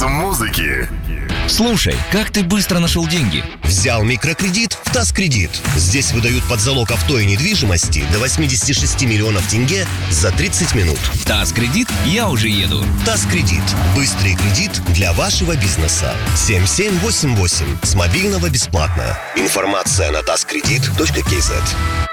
музыки. Слушай, как ты быстро нашел деньги? Взял микрокредит в ТАСКредит. Здесь выдают под залог авто и недвижимости до 86 миллионов тенге за 30 минут. ТАСКредит, я уже еду. ТАСКредит. Быстрый кредит для вашего бизнеса. 7788. С мобильного бесплатно. Информация на taskredit.kz.